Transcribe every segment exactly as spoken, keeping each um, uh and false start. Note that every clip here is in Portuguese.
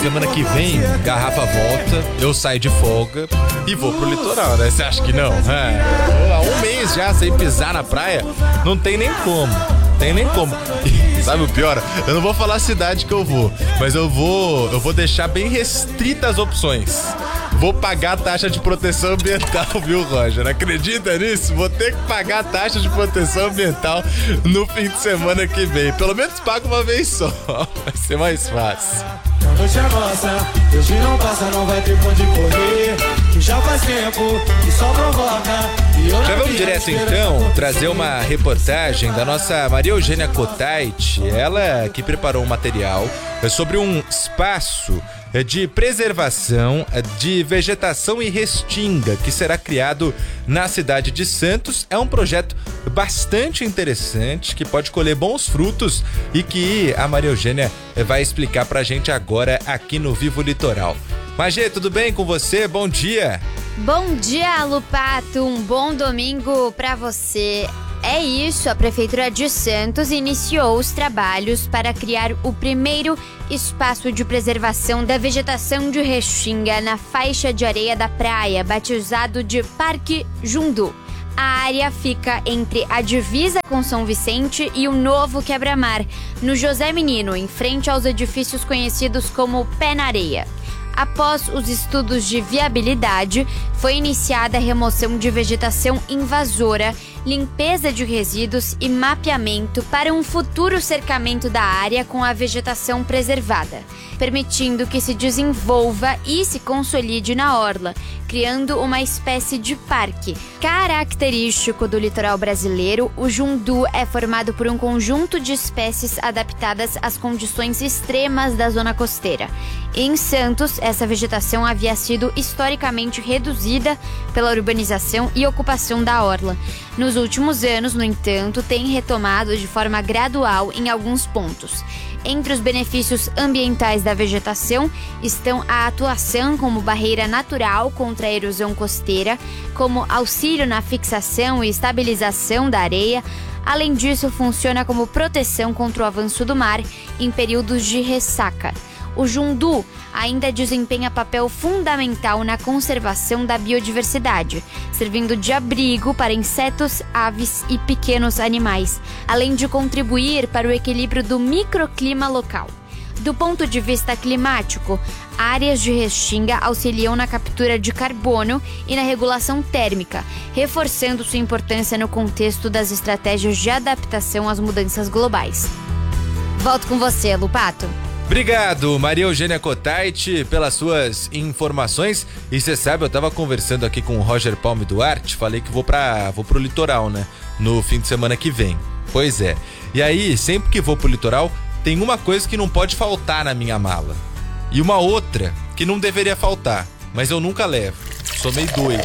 semana que vem, garrafa volta, eu saio de folga e vou pro litoral, né? Você acha que não? É. Há um mês já sem pisar na praia, não tem nem como. Tem nem como. E, sabe o pior? Eu não vou falar a cidade que eu vou, mas eu vou, eu vou deixar bem restritas as opções. Vou pagar a taxa de proteção ambiental, viu, Roger? Acredita nisso? Vou ter que pagar a taxa de proteção ambiental no fim de semana que vem. Pelo menos pago uma vez só. Vai ser mais fácil. Noite é nossa, hoje não passa, não vai ter pra onde correr. Que já faz tempo, que só provoca. Já vamos direto então trazer uma reportagem da nossa Maria Eugênia Cotait, ela que preparou um material sobre um espaço de preservação de vegetação e restinga que será criado na cidade de Santos. É um projeto bastante interessante que pode colher bons frutos e que a Maria Eugênia vai explicar pra gente agora aqui no Vivo Litoral. Magê, tudo bem com você? Bom dia! Bom dia, Lupato! Um bom domingo pra você. É isso, a Prefeitura de Santos iniciou os trabalhos para criar o primeiro espaço de preservação da vegetação de restinga na faixa de areia da praia, batizado de Parque Jundu. A área fica entre a divisa com São Vicente e o novo Quebra-Mar, no José Menino, em frente aos edifícios conhecidos como Pé na Areia. Após os estudos de viabilidade, foi iniciada a remoção de vegetação invasora, limpeza de resíduos e mapeamento para um futuro cercamento da área com a vegetação preservada, permitindo que se desenvolva e se consolide na orla, criando uma espécie de parque. Característico do litoral brasileiro, o Jundu é formado por um conjunto de espécies adaptadas às condições extremas da zona costeira. Em Santos, essa vegetação havia sido historicamente reduzida pela urbanização e ocupação da orla. Nos últimos anos, no entanto, tem retomado de forma gradual em alguns pontos. Entre os benefícios ambientais da vegetação estão a atuação como barreira natural contra a erosão costeira, como auxílio na fixação e estabilização da areia. Além disso, funciona como proteção contra o avanço do mar em períodos de ressaca. O Jundu ainda desempenha papel fundamental na conservação da biodiversidade, servindo de abrigo para insetos, aves e pequenos animais, além de contribuir para o equilíbrio do microclima local. Do ponto de vista climático, áreas de restinga auxiliam na captura de carbono e na regulação térmica, reforçando sua importância no contexto das estratégias de adaptação às mudanças globais. Volto com você, Lupato. Obrigado, Maria Eugênia Cotait, pelas suas informações. E você sabe, eu tava conversando aqui com o Roger Palme Duarte, falei que vou para vou pro litoral, né? No fim de semana que vem. Pois é. E aí, sempre que vou pro litoral, tem uma coisa que não pode faltar na minha mala. E uma outra que não deveria faltar, mas eu nunca levo. Sou meio doido.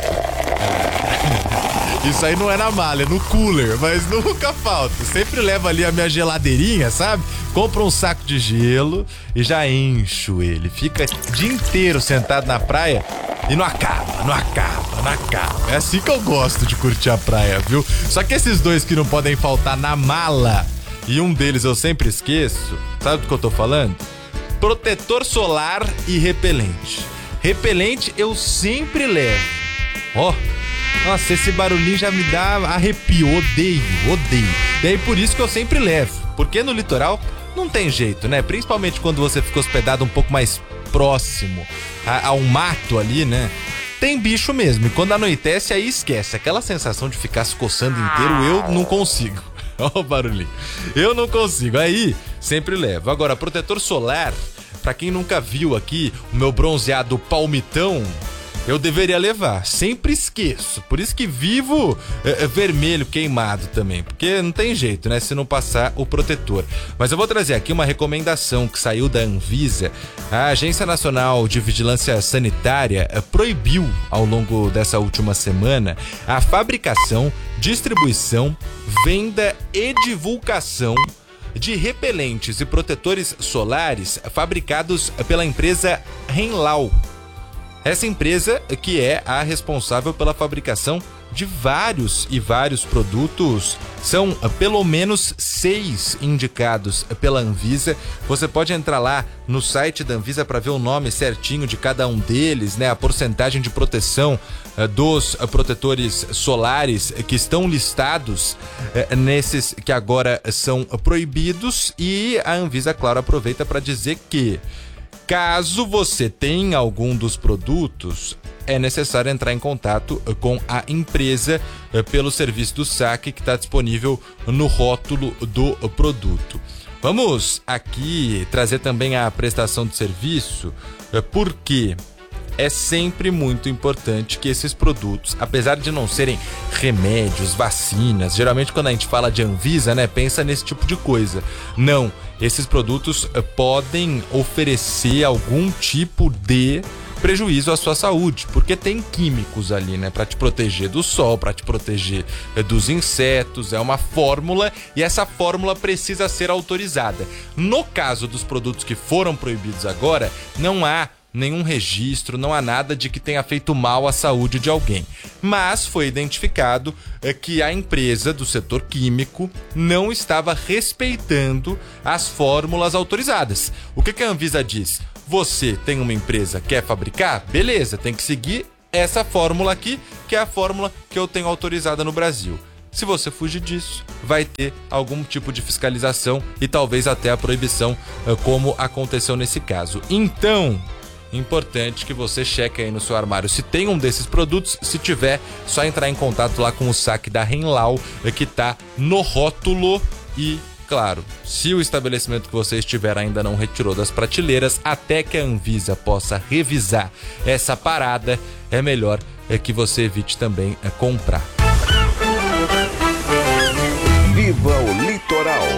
Isso aí não é na mala, é no cooler, mas nunca falta. Sempre levo ali a minha geladeirinha, sabe? Compro um saco de gelo e já encho ele. Fica o dia inteiro sentado na praia e não acaba, não acaba, não acaba. É assim que eu gosto de curtir a praia, viu? Só que esses dois que não podem faltar na mala, e um deles eu sempre esqueço, sabe do que eu tô falando? Protetor solar e repelente. Repelente eu sempre levo. Ó, oh, nossa, esse barulhinho já me dá arrepio, odeio, odeio. E aí por isso que eu sempre levo, porque no litoral não tem jeito, né? Principalmente quando você fica hospedado um pouco mais próximo a, a um mato ali, né? Tem bicho mesmo, e quando anoitece aí esquece. Aquela sensação de ficar se coçando inteiro, eu não consigo. Ó o barulhinho. Eu não consigo, aí sempre levo. Agora, protetor solar, pra quem nunca viu aqui o meu bronzeado palmitão, eu deveria levar, sempre esqueço. Por isso que vivo é, é, vermelho, queimado também, porque não tem jeito, né, se não passar o protetor. Mas eu vou trazer aqui uma recomendação que saiu da Anvisa. A Agência Nacional de Vigilância Sanitária é, proibiu ao longo dessa última semana a fabricação, distribuição, venda e divulgação de repelentes e protetores solares fabricados pela empresa Henlau. Essa empresa que é a responsável pela fabricação de vários e vários produtos. São pelo menos seis indicados pela Anvisa. Você pode entrar lá no site da Anvisa para ver o nome certinho de cada um deles, né? A porcentagem de proteção uh, dos uh, protetores solares que estão listados uh, nesses que agora são uh, proibidos. E a Anvisa, claro, aproveita para dizer que caso você tenha algum dos produtos, é necessário entrar em contato com a empresa pelo serviço do saque que está disponível no rótulo do produto. Vamos aqui trazer também a prestação de serviço, porque é sempre muito importante que esses produtos, apesar de não serem remédios, vacinas, geralmente quando a gente fala de Anvisa, né, pensa nesse tipo de coisa. Não, esses produtos podem oferecer algum tipo de prejuízo à sua saúde, porque tem químicos ali, né, para te proteger do sol, para te proteger é, dos insetos. É uma fórmula e essa fórmula precisa ser autorizada. No caso dos produtos que foram proibidos agora, não há nenhum registro, não há nada de que tenha feito mal à saúde de alguém. Mas foi identificado é, que a empresa do setor químico não estava respeitando as fórmulas autorizadas. O que, que a Anvisa diz? Você tem uma empresa, quer fabricar? Beleza, tem que seguir essa fórmula aqui, que é a fórmula que eu tenho autorizada no Brasil. Se você fugir disso, vai ter algum tipo de fiscalização e talvez até a proibição, como aconteceu nesse caso. Então, importante que você cheque aí no seu armário se tem um desses produtos. Se tiver, só entrar em contato lá com o saque da Henlau, que está no rótulo. E claro, se o estabelecimento que você estiver ainda não retirou das prateleiras, até que a Anvisa possa revisar essa parada, é melhor é que você evite também é, comprar. Viva o Litoral.